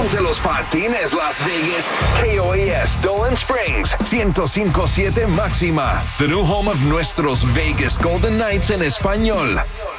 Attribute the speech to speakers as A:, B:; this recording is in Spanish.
A: Ponte los patines Las Vegas. KOAS Dolan Springs 105.7 máxima. The new home of nuestros Vegas Golden Knights en español.